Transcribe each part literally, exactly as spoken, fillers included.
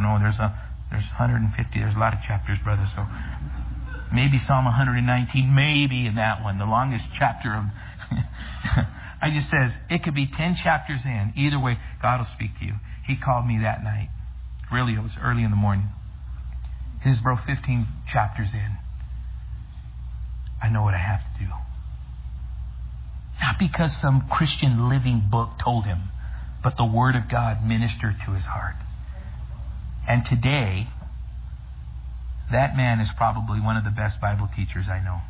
know. There's a there's one hundred fifty. There's a lot of chapters, brother. So maybe Psalm one hundred nineteen. Maybe in that one, the longest chapter of. I just says it could be ten chapters in. Either way, God will speak to you. He called me that night. Really, it was early in the morning. He says, bro, fifteen chapters in. I know what I have to do. Not because some Christian living book told him, but the Word of God ministered to his heart. And today, that man is probably one of the best Bible teachers I know.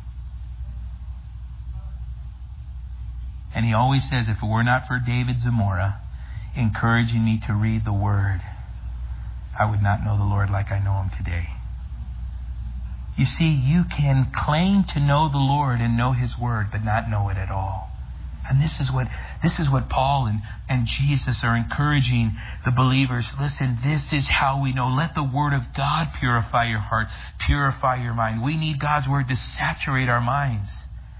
And he always says, if it were not for David Zamora encouraging me to read the Word, I would not know the Lord like I know Him today. You see, you can claim to know the Lord and know His Word, but not know it at all. And this is what this is what Paul and, and Jesus are encouraging the believers. Listen, this is how we know. Let the Word of God purify your heart, purify your mind. We need God's Word to saturate our minds,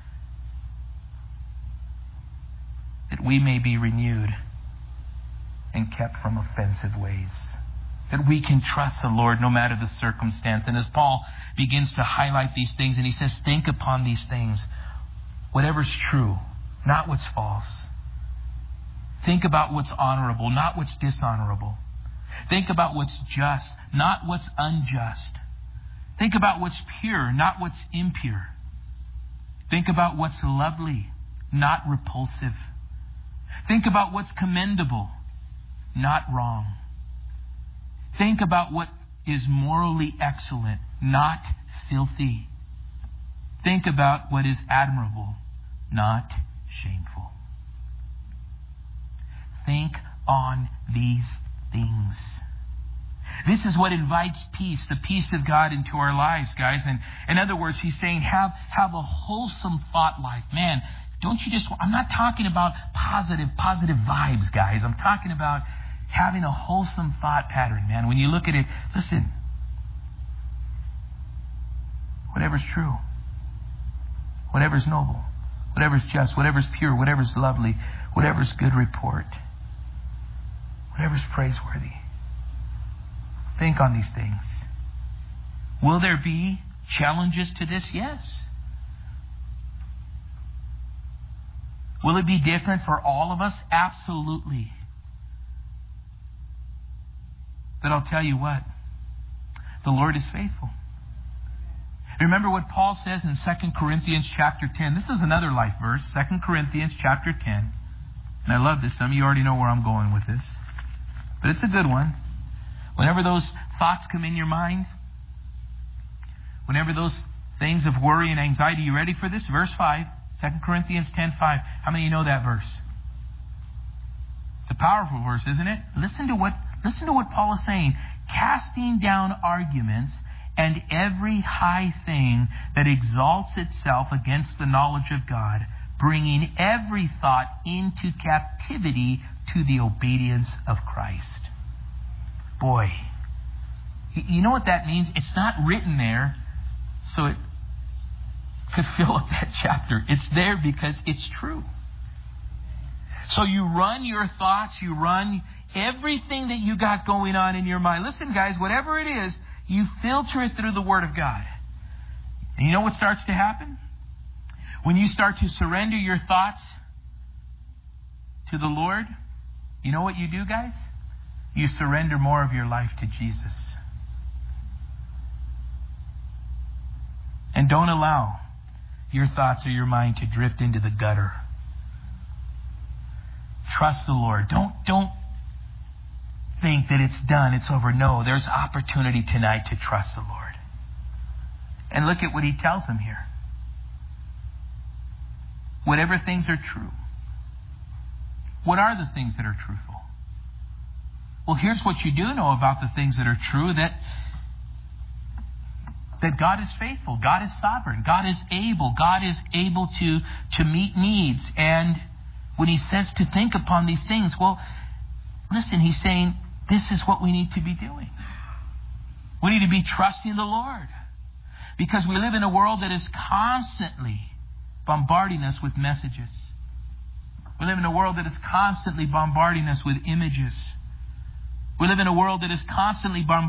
that we may be renewed and kept from offensive ways. That we can trust the Lord no matter the circumstance. And as Paul begins to highlight these things, and he says, think upon these things. Whatever's true, not what's false. Think about what's honorable, not what's dishonorable. Think about what's just, not what's unjust. Think about what's pure, not what's impure. Think about what's lovely, not repulsive. Think about what's commendable, not wrong. Think about what is morally excellent, not filthy. Think about what is admirable, not shameful. Think on these things. This is what invites peace, the peace of God into our lives, guys. And in other words, he's saying have, have a wholesome thought life. Man, don't you just... I'm not talking about positive, positive vibes, guys. I'm talking about having a wholesome thought pattern, man. When you look at it, listen. Whatever's true, whatever's noble, whatever's just, whatever's pure, whatever's lovely, whatever's good report, whatever's praiseworthy. Think on these things. Will there be challenges to this? Yes. Will it be different for all of us? Absolutely. But I'll tell you what, the Lord is faithful. Remember what Paul says in Second Corinthians chapter ten. This is another life verse, Second Corinthians chapter ten. And I love this. Some of you already know where I'm going with this. But it's a good one. Whenever those thoughts come in your mind, whenever those things of worry and anxiety, you ready for this? Verse five, Second Corinthians ten five. How many of you know that verse? It's a powerful verse, isn't it? Listen to what Listen to what Paul is saying. Casting down arguments and every high thing that exalts itself against the knowledge of God, bringing every thought into captivity to the obedience of Christ. Boy, you know what that means? It's not written there so it could fill up that chapter. It's there because it's true. So you run your thoughts, you run everything that you got going on in your mind. Listen, guys, whatever it is, you filter it through the Word of God. And you know what starts to happen? When you start to surrender your thoughts to the Lord, you know what you do, guys? You surrender more of your life to Jesus. And don't allow your thoughts or your mind to drift into the gutter. Trust the Lord. Don't, don't think that it's done, it's over. No, there's opportunity tonight to trust the Lord. And look at what he tells them here. Whatever things are true. What are the things that are truthful? Well, here's what you do know about the things that are true, that that God is faithful, God is sovereign, God is able, God is able to, to meet needs. And when he says to think upon these things, well, listen, he's saying this is what we need to be doing. We need to be trusting the Lord. Because we live in a world that is constantly bombarding us with messages. We live in a world that is constantly bombarding us with images. We live in a world that is constantly bombarding